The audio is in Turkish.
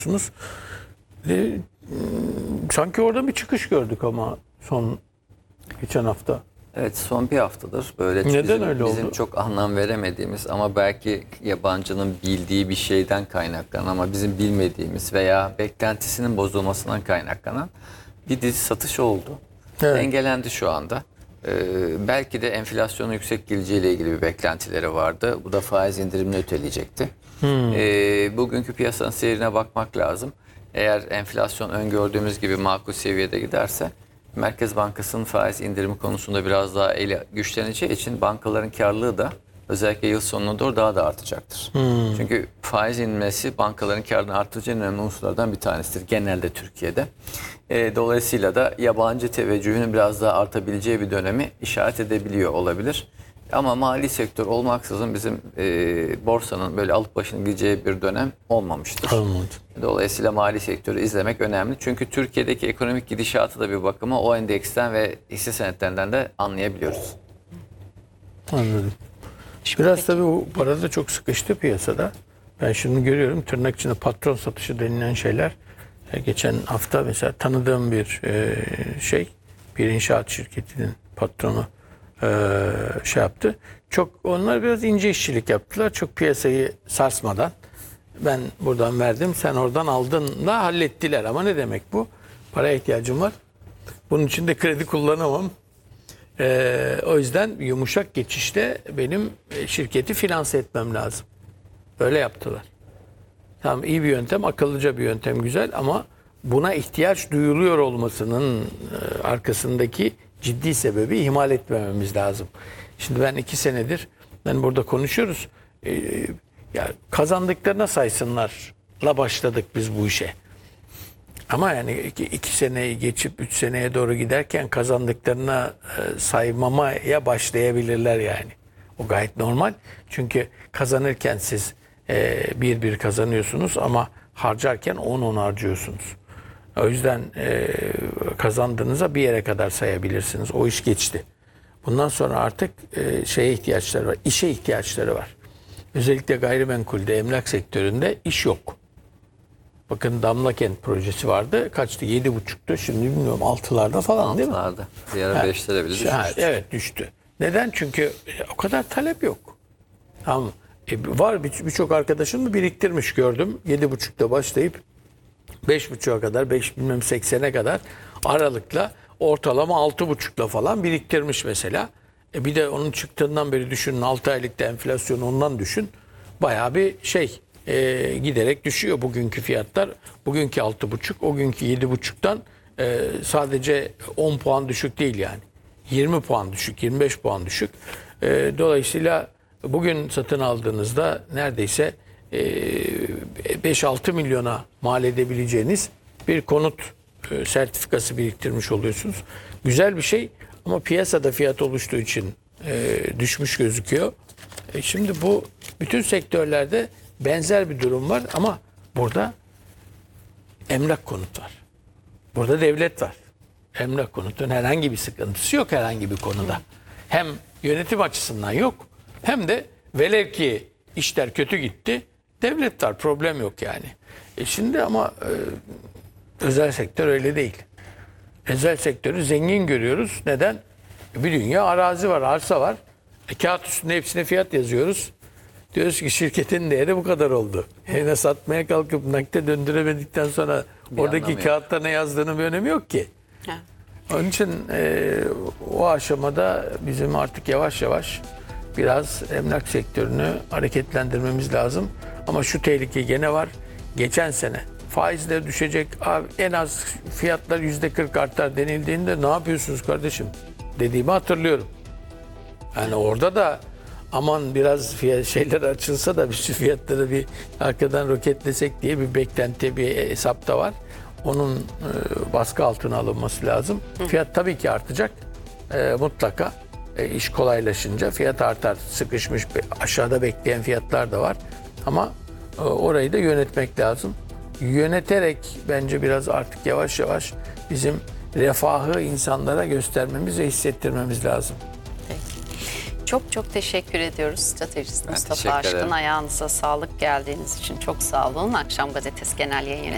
yapıyorsunuz. Ve, sanki orada bir çıkış gördük ama geçen hafta. Evet, son bir haftadır böyle Neden öyle bizim oldu? çok anlam veremediğimiz ama belki yabancının bildiği bir şeyden kaynaklanan ama bizim bilmediğimiz veya beklentisinin bozulmasından kaynaklanan bir dizi satış oldu. Evet. Dengelendi şu anda. Belki de enflasyonun yüksek geleceğiyle ilgili bir beklentileri vardı. Bu da faiz indirimini öteleyecekti. Bugünkü piyasanın seyrine bakmak lazım. Eğer enflasyon öngördüğümüz gibi makul seviyede giderse Merkez Bankası'nın faiz indirimi konusunda biraz daha eli güçleneceği için bankaların karlılığı da özellikle yıl sonuna doğru daha da artacaktır. Çünkü faiz inmesi bankaların karını artıracağı en önemli unsurlardan bir tanesidir genelde Türkiye'de. Dolayısıyla da yabancı teveccühünün biraz daha artabileceği bir dönemi işaret edebiliyor olabilir. Ama mali sektör olmaksızın bizim borsanın böyle alıp başını gideceği bir dönem olmamıştır. Olmadı. Dolayısıyla mali sektörü izlemek önemli. Çünkü Türkiye'deki ekonomik gidişatı da bir bakıma o endeksten ve hisse senetlerinden de anlayabiliyoruz. Anladım. Biraz tabii o para da çok sıkıştı piyasada. Ben şimdi görüyorum tırnak içinde patron satışı denilen şeyler. Geçen hafta mesela tanıdığım bir inşaat şirketinin patronu yaptı. Onlar biraz ince işçilik yaptılar. Çok piyasayı sarsmadan ben buradan verdim, sen oradan aldın da hallettiler. Ama ne demek bu? Paraya ihtiyacım var. Bunun için de kredi kullanamam. O yüzden yumuşak geçişte benim şirketi finanse etmem lazım. Öyle yaptılar. Tamam, iyi bir yöntem, akıllıca bir yöntem, güzel ama buna ihtiyaç duyuluyor olmasının arkasındaki ciddi sebebi ihmal etmememiz lazım. Şimdi ben 2 senedir burada konuşuyoruz. Ya kazandıklarına saysınlarla başladık biz bu işe. Ama yani 2 seneyi geçip 3 seneye doğru giderken kazandıklarına saymamaya başlayabilirler yani. O gayet normal. Çünkü kazanırken siz bir kazanıyorsunuz ama harcarken 10 harcıyorsunuz. O yüzden kazandığınıza bir yere kadar sayabilirsiniz. O iş geçti. Bundan sonra artık ihtiyaçları var. İşe ihtiyaçları var. Özellikle gayrimenkulde, emlak sektöründe iş yok. Bakın Damla Kent projesi vardı. Kaçtı? 7,5'tu. Şimdi bilmiyorum 6'larda falan değil mi? 6'larda. Bir ara 5'lere bile düşmüş. Evet, düştü. Neden? Çünkü o kadar talep yok. Tamam. Var birçok arkadaşım da biriktirmiş gördüm. 7,5'ta başlayıp 5,5'a kadar, 80'e kadar aralıkla ortalama 6,5'la falan biriktirmiş mesela. Bir de onun çıktığından beri düşünün, 6 aylıkta enflasyon ondan düşün. Bayağı bir giderek düşüyor bugünkü fiyatlar. Bugünkü 6,5, o günkü 7,5'tan sadece 10 puan düşük değil yani. 20 puan düşük, 25 puan düşük. Dolayısıyla bugün satın aldığınızda neredeyse 5-6 milyona mal edebileceğiniz bir konut sertifikası biriktirmiş oluyorsunuz. Güzel bir şey ama piyasada fiyat oluştuğu için düşmüş gözüküyor. Şimdi bu bütün sektörlerde benzer bir durum var ama burada emlak konut var. Burada devlet var. Emlak konutun herhangi bir sıkıntısı yok herhangi bir konuda. Hem yönetim açısından yok hem de velev ki işler kötü gitti, devlet var, problem yok yani. Şimdi ama özel sektör öyle değil. Özel sektörü zengin görüyoruz. Neden? Bir dünya arazi var, arsa var. Kağıt üstünde hepsine fiyat yazıyoruz. Diyoruz ki şirketin değeri bu kadar oldu. Yine satmaya kalkıp nakde döndüremedikten sonra oradaki kağıtta ne yazdığının bir önemi yok ki. Ha. Onun için o aşamada bizim artık yavaş yavaş biraz emlak sektörünü hareketlendirmemiz lazım. Ama şu tehlike gene var. Geçen sene faizler düşecek. Abi en az fiyatlar %40 artar denildiğinde ne yapıyorsunuz kardeşim dediğimi hatırlıyorum. Yani orada da aman biraz şeyler açılsa da şu fiyatları bir arkadan roketlesek diye bir beklenti, bir hesap da var. Onun baskı altına alınması lazım. Fiyat tabii ki artacak. Mutlaka iş kolaylaşınca fiyat artar. Sıkışmış aşağıda bekleyen fiyatlar da var. Ama orayı da yönetmek lazım. Yöneterek bence biraz artık yavaş yavaş bizim refahı insanlara göstermemiz ve hissettirmemiz lazım. Çok çok teşekkür ediyoruz stratejist Mustafa teşekkür ederim. Aşkın. Ayağınıza sağlık, geldiğiniz için çok sağ olun. Akşam Gazetesi Genel Yayın Yönetmeni